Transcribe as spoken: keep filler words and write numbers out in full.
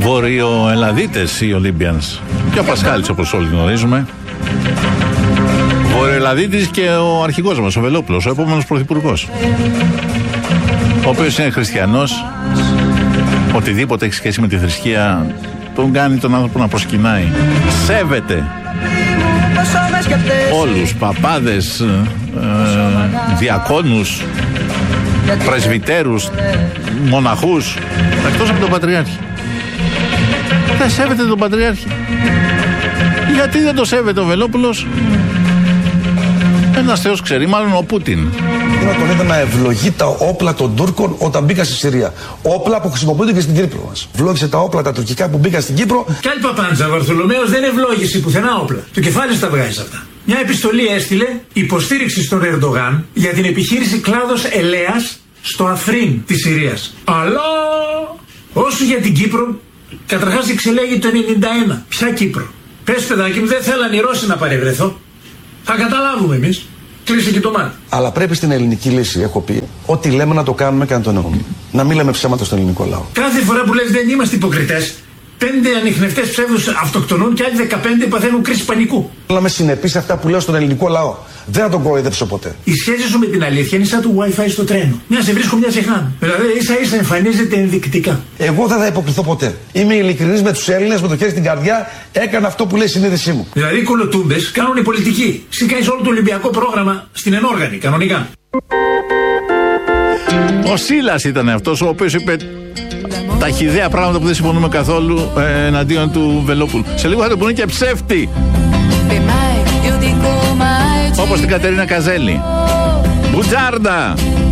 Βορειοελλαδίτες οι Olympians. Και ο Πασχάλης, όπως όλοι γνωρίζουμε. Βορειοελλαδίτης και ο αρχηγός μας, ο Βελόπουλος, ο επόμενος πρωθυπουργός. Ο οποίος είναι χριστιανός. Οτιδήποτε έχει σχέση με τη θρησκεία τον κάνει τον άνθρωπο να προσκυνάει. Σέβεται όλους, παπάδες, ε, διακόνους, πρεσβυτέρους, μοναχούς, εκτός από τον Πατριάρχη. Δεν σέβεται τον Πατριάρχη. Γιατί δεν το σέβεται ο Βελόπουλος? Ένας θεός ξέρει, μάλλον ο Πούτιν. Να τον είδα να ευλογεί τα όπλα των Τούρκων όταν μπήκα στη Συρία. Όπλα που χρησιμοποιούνται και στην Κύπρο μας. Ευλόγησε τα όπλα τα τουρκικά που μπήκαν στην Κύπρο. Κι άλλη παπάντζα, Βαρθολομαίος δεν ευλόγησε πουθενά όπλα. Το κεφάλι στα βγάζει αυτά. Μια επιστολή έστειλε υποστήριξη στον Ερντογάν για την επιχείρηση κλάδος Ελέας στο Αφρίν της Συρίας. Αλλά όσο για την Κύπρο, καταρχάς εξελέγει το ενενήντα ένα. Ποια Κύπρο? Πες, παιδάκι μου, δεν θέλαν οι Ρώσοι να παρευρεθώ. Θα καταλάβουμε εμείς. Κλείσε και το μάτι. Αλλά πρέπει στην ελληνική λύση, έχω πει, ό,τι λέμε να το κάνουμε και να το εννοούμε. Να μην λέμε ψέματα στον ελληνικό λαό. Κάθε φορά που λες δεν είμαστε υποκριτές, πέντε ανιχνευτές ψεύδους αυτοκτονούν και άλλοι δεκαπέντε παθαίνουν κρίση πανικού. Να είμαι συνεπής σε αυτά που λέω στον ελληνικό λαό. Δεν θα τον κοροϊδέψω ποτέ. Η σχέση σου με την αλήθεια είναι σαν το Wi-Fi στο τρένο. Μια σε βρίσκω, μια σε χάνω. Δηλαδή ίσα ίσα εμφανίζεται ενδεικτικά. Εγώ δεν θα υποκριθώ ποτέ. Είμαι ειλικρινής με τους Έλληνες, με το χέρι στην καρδιά, έκανα αυτό που λέει η συνείδησή μου. Δηλαδή οι κολοτούμπες κάνουν οι πολιτικοί. Εσύ κάνεις όλο το Ολυμπιακό πρόγραμμα στην ενόργανη, κανονικά. Ο Σίλας ήταν αυτός ο οποίος είπε τα χυδαία πράγματα που δεν συμφωνούμε καθόλου ε, εναντίον του Βελόπουλου. Σε λίγο θα το πούνε και ψεύτη. Όπως την Κατερίνα Καζέλη. Μπουτζάρντα.